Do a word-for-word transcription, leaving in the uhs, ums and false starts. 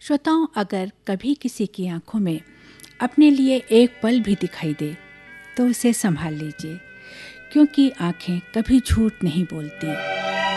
श्रोताओं, अगर कभी किसी की आंखों में अपने लिए एक पल भी दिखाई दे तो उसे संभाल लीजिए, क्योंकि आंखें कभी झूठ नहीं बोलती।